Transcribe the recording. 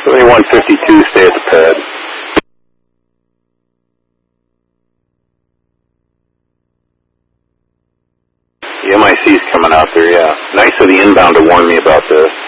Philly 152, stay at the pad. The MIC's coming out there, yeah. Nice of the inbound to warn me about this.